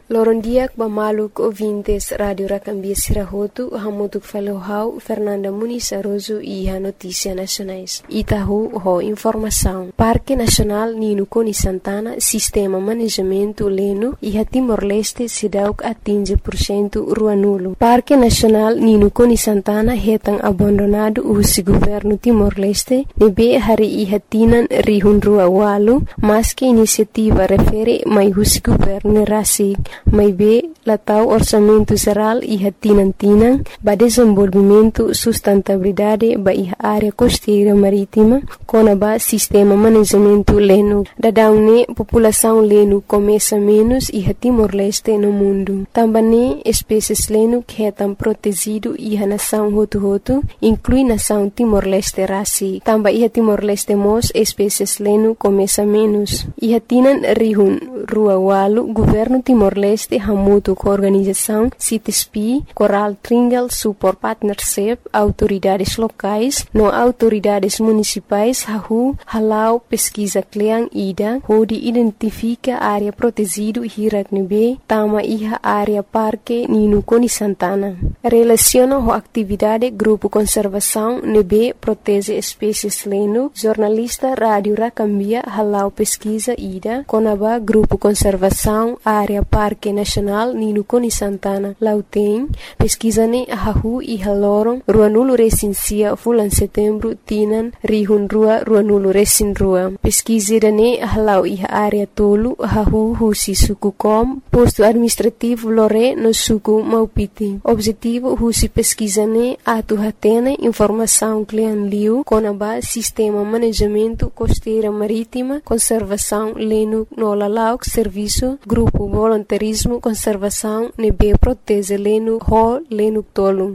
Lorondiak Bamaluk ouvintes Rádio Racambia Sirahotu, Hamutuk Falohau, Fernanda Muniz Aroso e a Notícia Nacionais. Itahu, ho informação. Parque Nacional Nino Coni Santana, Sistema Manejamento Leno e a Timor-Leste Sidauk atinge % rua nulo. Parque Nacional Nino Coni Santana retan abandonado o governo Timor-Leste, nebe hari ihatinan rihun rua walu, mas que iniciativa refere mai o governo rasik. Mai be latau orçamento geral e tinang ba desenvolvimento sustentabilidade ba área costeira marítima com ba sistema manejamento leno. Dadaune população leno começa menos e Timor-Leste no mundo. Também espécies leno que estão protegido e a nação Hutu inclui nação Timor-Leste rasi. Também Timor-Leste mos espécies leno começa menos. E tinan rihun rua walu governo Timor-Leste hamutu com organização CITESP, Coral Tringal Support Partnership, autoridades locais, no autoridades municipais, halau pesquisa kleang ida, onde identifica área protegida hirak nebe, tama iha área parque Nino Coni Santana. Relaciona a atividade grupo conservação nebe protege espécies leno, jornalista Rádio Racambia halau pesquisa ida, conaba grupo conservação área Parque Nacional Nino Coni Santana. Lautém, pesquisa-ne ahahu e halorong rua nulo recensia fulan setembro tinan rihun rua nulo recin rua. Pesquisa-ne halau e área tolo ahahu husi suku kom, posto administrativo lore no suku maupiti. Objetivo husi pesquisa-ne atu hatene informação klean liu conaba sistema manejamento costeira marítima, conservação leno no lalauk serviço, grupo voluntarismo conservação nebe protege leno ho leno tolum.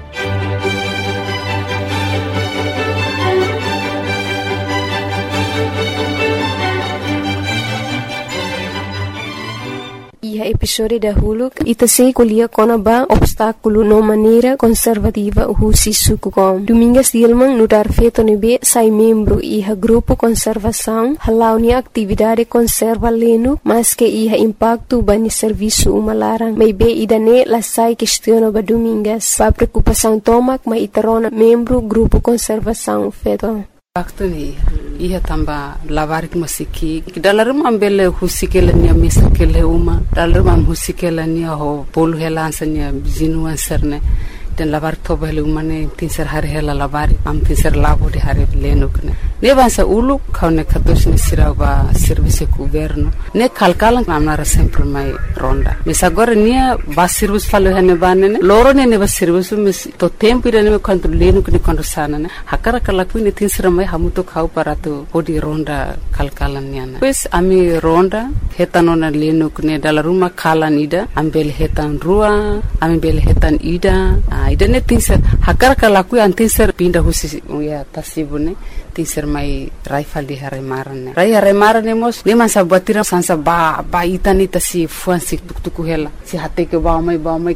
E episódio da Huluk itase kulia konaba obstáculo no maneira conservativa husi sukukom. Domingas Dilman nudar feto nebe sai membro iha grupo conservação halau ni atividade conserva leno mas que iha impacto bani serviço umalarang. May be idane la sai questiona ba domingas. Pa preocupação tomak mai itarona membro grupo conservação feto. Waktu ni ia tamba lavarik masiki dalam ambele husikela ni misakele uma dalam husikela ni ho polu helansanya bizinuan serne dan lavar toba hele umane tinser hari hela lavari am tinser lavo de hari lenukne ne bansa ulu kaune katos ni siraba service governo ne kalkalan amnara sempre mai ronda mesa agora nia ba service falo hene banene loro ne ba service mes to tempo ira ne quanto lenukne quando sana ne hakara kalaku ne tinser mai hamuto kau parato odi ronda kalkalan niana pues ami ronda hetanona lenukne dala ruma kalan ida ambel hetan rua ambel hetan ida ida ne tinser hakara kalaku an tinser pinda husi ya tasibune tinser mai raifal di hare marane mos ne man sabatira sansa ba itani tasi fuan sik tuku hela si hate ke ba mai